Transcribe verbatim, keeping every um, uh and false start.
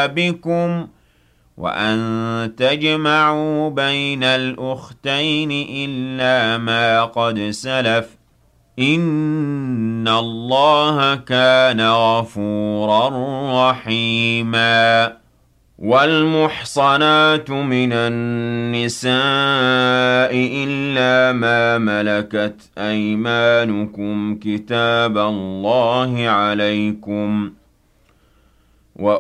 بِكُمْ وَأَن تَجْمَعُوا بَيْنَ الْأُخْتَيْنِ إِلَّا مَا قَدْ سَلَفَ ۗ إِنَّ اللَّهَ كَانَ غَفُورًا رَّحِيمًا. وَالْمُحْصَنَاتُ مِنَ النِّسَاءِ إِلَّا مَا مَلَكَتْ أَيْمَانُكُمْ كِتَابَ اللَّهِ عَلَيْكُمْ ۚ